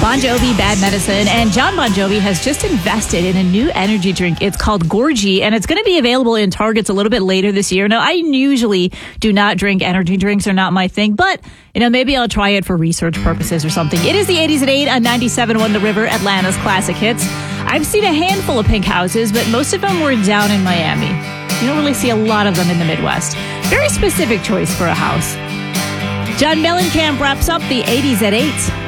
Bon Jovi, Bad Medicine, and John Bon Jovi has just invested in a new energy drink. It's called Gorgie, and it's going to be available in Targets a little bit later this year. Now, I usually do not drink energy drinks. They're not my thing, but, maybe I'll try it for research purposes or something. It is the 80s at 8 on 97.1 The River, Atlanta's classic hits. I've seen a handful of pink houses, but most of them were down in Miami. You don't really see a lot of them in the Midwest. Very specific choice for a house. John Mellencamp wraps up the 80s at 8.